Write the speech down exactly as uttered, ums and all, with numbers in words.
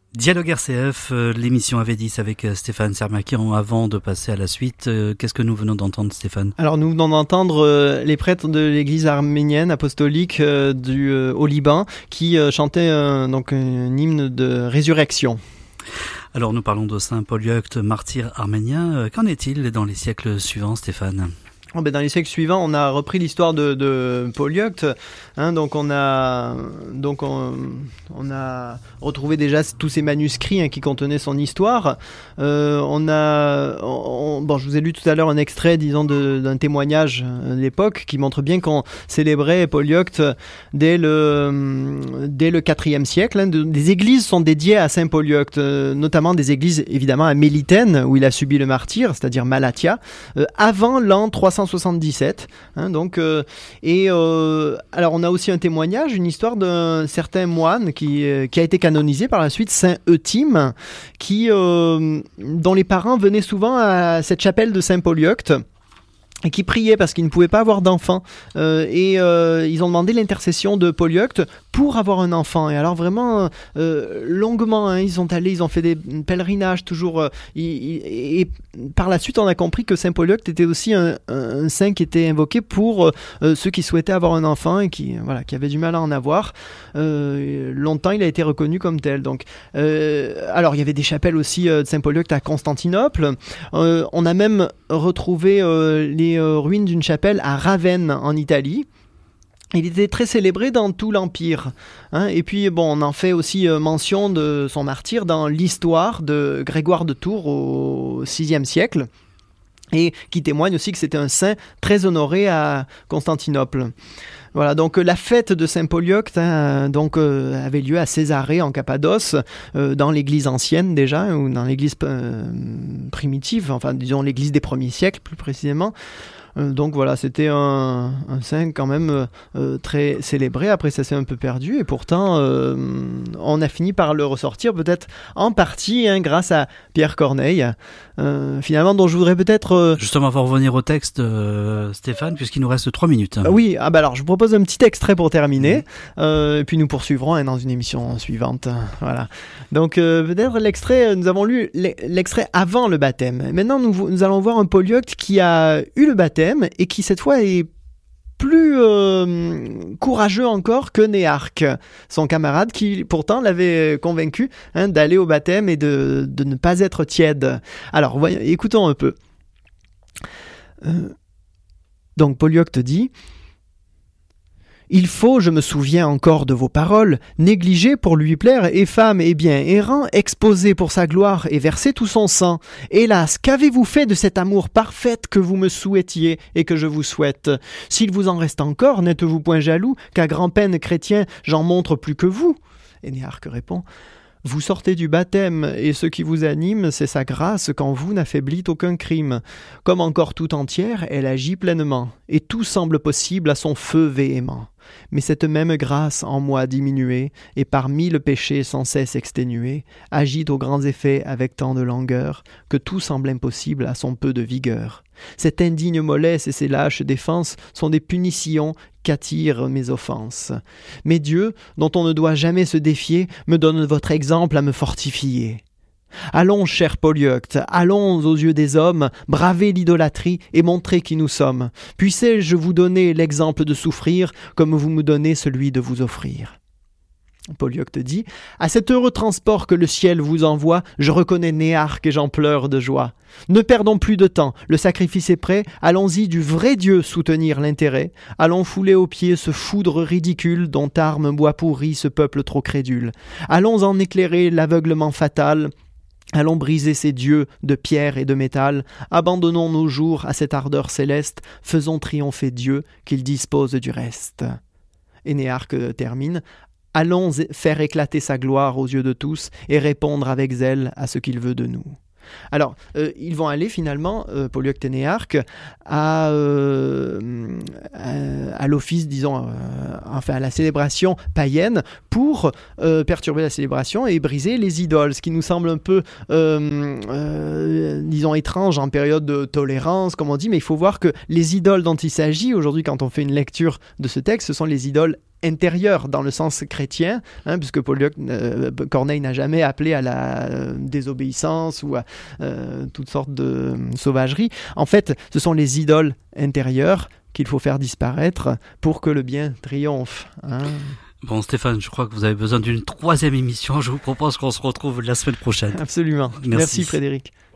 Dialogue R C F, euh, l'émission A V dix avec euh, Stéphane Sermakian. Avant de passer à la suite, euh, qu'est-ce que nous venons d'entendre, Stéphane ? Alors nous venons d'entendre euh, les prêtres de l'église arménienne apostolique euh, du, euh, au Liban qui euh, chantaient euh, donc un hymne de résurrection. Alors nous parlons de Saint Polyeucte, martyr arménien. Euh, qu'en est-il dans les siècles suivants, Stéphane ? Oh ben dans les siècles suivants, on a repris l'histoire de, de Polyeucte. Hein, donc on a, donc on, on a retrouvé déjà tous ces manuscrits hein, qui contenaient son histoire. Euh, on a, on, bon, je vous ai lu tout à l'heure un extrait, disons, de, d'un témoignage de l'époque qui montre bien qu'on célébrait Polyeucte dès le, dès le quatrième siècle. Hein. De, des églises sont dédiées à Saint Polyeucte, euh, notamment des églises évidemment à Mélitène où il a subi le martyre, c'est-à-dire Malatia, euh, avant l'an trois cent soixante-dix-sept. Hein, donc, euh, et euh, alors on a aussi un témoignage, une histoire d'un certain moine qui, euh, qui a été canonisé par la suite, Saint Eutyme, qui, euh, dont les parents venaient souvent à cette chapelle de Saint Polyeucte et qui priaient parce qu'ils ne pouvaient pas avoir d'enfant. Euh, et euh, ils ont demandé l'intercession de Polyeucte pour avoir un enfant. Et alors vraiment, euh, longuement, hein, ils sont allés, ils ont fait des pèlerinages toujours. Euh, et, et par la suite, on a compris que Saint Polyeucte était aussi un, un, un saint qui était invoqué pour euh, ceux qui souhaitaient avoir un enfant et qui, voilà, qui avaient du mal à en avoir. Euh, longtemps, il a été reconnu comme tel. Donc, euh, alors, il y avait des chapelles aussi euh, de Saint Polyeucte à Constantinople. Euh, on a même retrouvé euh, les ruines d'une chapelle à Ravenne en Italie. Il était très célébré dans tout l'Empire. Hein. Et puis, bon, on en fait aussi euh, mention de son martyre dans l'histoire de Grégoire de Tours au sixième siècle, et qui témoigne aussi que c'était un saint très honoré à Constantinople. Voilà, donc euh, la fête de Saint Polyeucte hein, donc, euh, avait lieu à Césarée en Cappadoce, euh, dans l'église ancienne déjà, ou dans l'église euh, primitive, enfin disons l'église des premiers siècles plus précisément. Euh, donc voilà, c'était un, un saint quand même euh, très célébré. Après ça s'est un peu perdu et pourtant euh, on a fini par le ressortir peut-être en partie hein, grâce à Pierre Corneille, euh, finalement dont je voudrais peut-être... Euh... Justement, on va revenir au texte, euh, Stéphane, puisqu'il nous reste trois minutes. Euh, oui, ah bah alors je vous propose un petit extrait pour terminer, mmh. euh, et puis nous poursuivrons hein, dans une émission suivante. Voilà. Donc euh, peut-être l'extrait, nous avons lu l'extrait avant le baptême. Maintenant nous, nous allons voir un Polyeucte qui a eu le baptême et qui cette fois est plus euh, courageux encore que Néarque, son camarade qui pourtant l'avait convaincu hein, d'aller au baptême et de, de ne pas être tiède. Alors voyons, écoutons un peu. Euh, donc Polyeucte dit: il faut, je me souviens encore de vos paroles, négliger pour lui plaire et femme et bien errant, exposer pour sa gloire et verser tout son sang. Hélas, qu'avez-vous fait de cet amour parfait que vous me souhaitiez et que je vous souhaite? S'il vous en reste encore, n'êtes-vous point jaloux qu'à grand-peine chrétien, j'en montre plus que vous? Et Néarque répond: vous sortez du baptême, et ce qui vous anime, c'est sa grâce qu'en vous n'affaiblit aucun crime. Comme encore tout entière, elle agit pleinement, et tout semble possible à son feu véhément. Mais cette même grâce en moi diminuée, et par mille péchés sans cesse exténuée, agit aux grands effets avec tant de langueur, que tout semble impossible à son peu de vigueur. Cette indigne mollesse et ces lâches défenses sont des punitions qu'attirent mes offenses. Mais Dieu, dont on ne doit jamais se défier, me donne votre exemple à me fortifier. Allons, cher Polyeucte, allons aux yeux des hommes, braver l'idolâtrie et montrer qui nous sommes. Puissais-je vous donner l'exemple de souffrir, comme vous me donnez celui de vous offrir. Polyeucte dit: à cet heureux transport que le ciel vous envoie, je reconnais Néarque et j'en pleure de joie. Ne perdons plus de temps, le sacrifice est prêt, allons-y du vrai Dieu soutenir l'intérêt. Allons fouler aux pieds ce foudre ridicule dont arme un bois pourri ce peuple trop crédule. Allons en éclairer l'aveuglement fatal. Allons briser ces dieux de pierre et de métal, abandonnons nos jours à cette ardeur céleste, faisons triompher Dieu, qu'il dispose du reste. Et Néarque termine: allons faire éclater sa gloire aux yeux de tous et répondre avec zèle à ce qu'il veut de nous. Alors, euh, ils vont aller finalement, euh, Polyeucte et Néarque, à, euh, à, à l'office, disons, euh, enfin à la célébration païenne pour euh, perturber la célébration et briser les idoles, ce qui nous semble un peu, euh, euh, disons, étrange en période de tolérance, comme on dit, mais il faut voir que les idoles dont il s'agit aujourd'hui quand on fait une lecture de ce texte, ce sont les idoles intérieure dans le sens chrétien, hein, puisque Polyeucte, euh, Corneille n'a jamais appelé à la euh, désobéissance ou à euh, toutes sortes de sauvageries. En fait, ce sont les idoles intérieures qu'il faut faire disparaître pour que le bien triomphe. Hein. Bon Stéphane, je crois que vous avez besoin d'une troisième émission. Je vous propose qu'on se retrouve la semaine prochaine. Absolument. Merci, Merci Frédéric.